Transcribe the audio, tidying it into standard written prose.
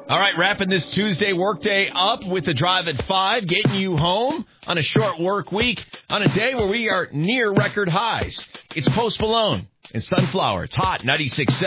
All right, wrapping this Tuesday workday up with the Drive at 5, getting you home on a short work week on a day where we are near record highs. It's Post Malone and Sunflower. It's hot, 96.7.